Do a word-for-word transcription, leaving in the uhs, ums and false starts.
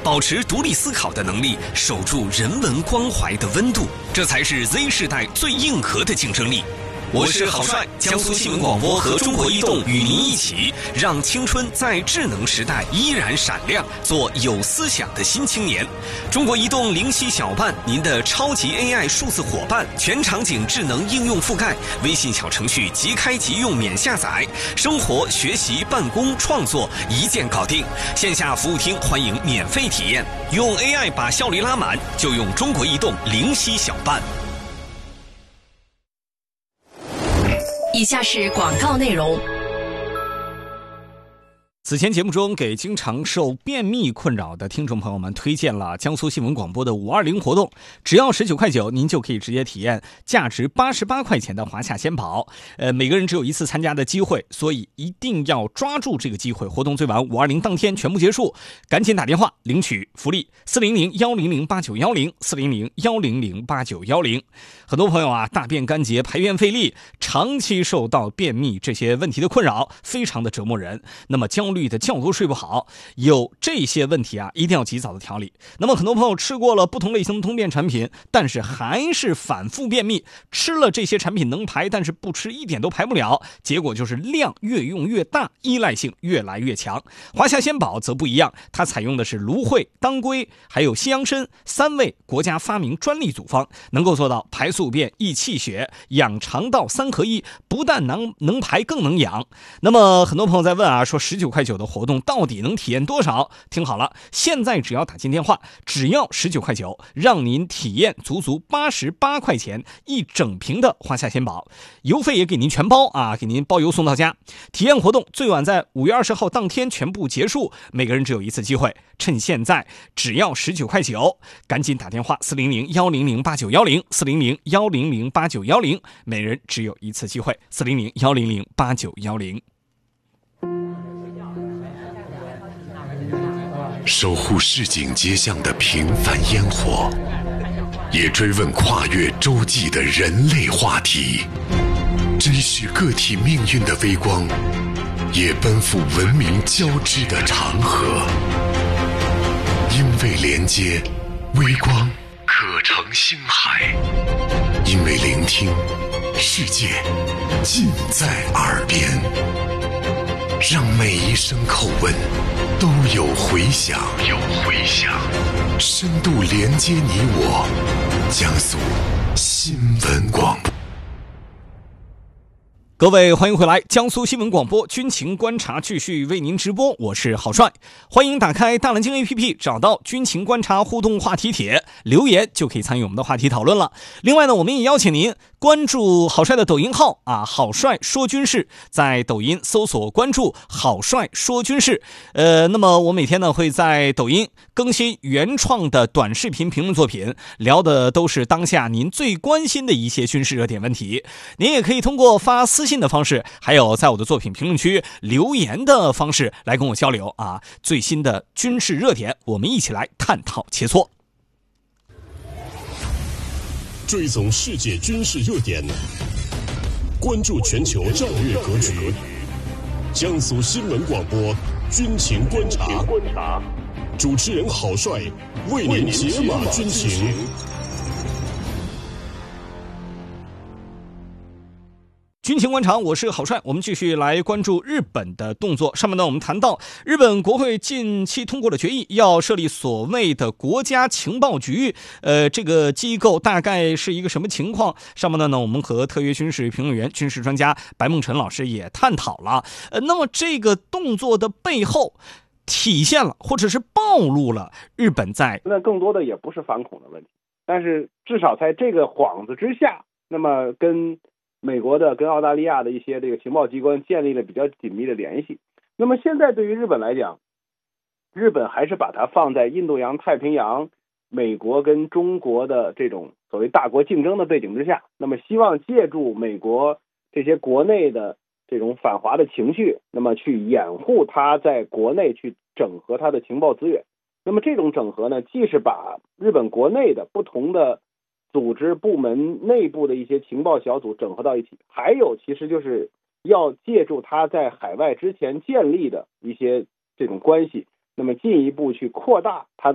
保持独立思考的能力，守住人文关怀的温度，这才是 Z 世代最硬核的竞争力。我是郝帅，江苏新闻广播和中国移动与您一起，让青春在智能时代依然闪亮，做有思想的新青年。中国移动灵犀小办，您的超级 A I 数字伙伴，全场景智能应用覆盖，微信小程序即开即用免下载，生活、学习、办公、创作一键搞定。线下服务厅欢迎免费体验，用 A I 把效率拉满，就用中国移动灵犀小办。 以下是广告内容。 此前节目中给经常受便秘困扰的听众朋友们推荐了江苏新闻广播的五二零活动，只要十九块九，您就可以直接体验价值八十八块钱的华夏鲜宝。呃，每个人只有一次参加的机会，所以一定要抓住这个机会。活动最晚五二零当天全部结束，赶紧打电话领取福利：四零零幺零零八九幺零，四零零幺零零八九幺零。很多朋友啊，大便干结、排便费力，长期受到便秘这些问题的困扰，非常的折磨人。那么焦虑的觉都睡不好，有这些问题啊，一定要及早的调理。那么很多朋友吃过了不同类型的通便产品，但是还是反复便秘，吃了这些产品能排，但是不吃一点都排不了，结果就是量越用越大，依赖性越来越强。华夏鲜宝则不一样，它采用的是芦荟、当归还有西洋参三味国家发明专利组方，能够做到排宿便、益气血、养肠道三合一，不但能能排更能养。那么很多朋友在问啊，说十九块九的活动到底能体验多少？听好了，现在只要打进电话，只要十九块九，让您体验足足八十八块钱一整瓶的华夏鲜宝，邮费也给您全包啊，给您包邮送到家。体验活动最晚在五月二十号当天全部结束，每个人只有一次机会，趁现在只要十九块九，赶紧打电话四零零幺零零八九幺零，四零零幺零零八九幺零，每人只有一次机会，四零零幺零零八九幺零。 守护市井街巷的平凡烟火，也追问跨越洲际的人类话题，珍视个体命运的微光，也奔赴文明交织的长河。因为连接，微光可成星海；因为聆听，世界尽在耳边。让每一声叩问都有回响，有回响，深度连接你我。江苏新闻广播。 各位欢迎回来，江苏新闻广播军情观察继续为您直播，我是郝帅。欢迎打开大蓝鲸 A P P， 找到军情观察互动话题帖，留言就可以参与我们的话题讨论了。另外呢，我们也邀请您关注郝帅的抖音号啊，郝帅说军事，在抖音搜索关注郝帅说军事。呃，那么我每天呢会在抖音更新原创的短视频评论作品，聊的都是当下您最关心的一些军事热点问题。您也可以通过发私信的方式，还有在我的作品评论区留言的方式来跟我交流啊，最新的军事热点，我们一起来探讨切磋。 追踪世界军事热点，关注全球战略格局。江苏新闻广播军情观察，主持人郝帅为您解码军情。 军情观察，我是郝帅。我们继续来关注日本的动作。上面呢，我们谈到日本国会近期通过了决议，要设立所谓的国家情报局。呃，这个机构大概是一个什么情况？上面呢，我们和特约军事评论员、军事专家白梦辰老师也探讨了。呃，那么这个动作的背后，体现了或者是暴露了日本在那更多的也不是反恐的问题，但是至少在这个幌子之下，那么跟美国的跟澳大利亚的一些这个情报机关建立了比较紧密的联系。那么现在对于日本来讲，日本还是把它放在印度洋太平洋美国跟中国的这种所谓大国竞争的背景之下，那么希望借助美国这些国内的这种反华的情绪，那么去掩护它在国内去整合它的情报资源。那么这种整合呢，既是把日本国内的不同的组织部门内部的一些情报小组整合到一起，还有其实就是要借助他在海外之前建立的一些这种关系，那么进一步去扩大他的